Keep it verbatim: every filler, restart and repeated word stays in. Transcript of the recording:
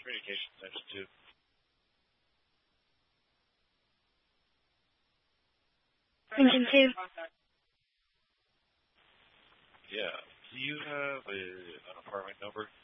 communication section too. Engine two. Yeah. Do you have a, an apartment number?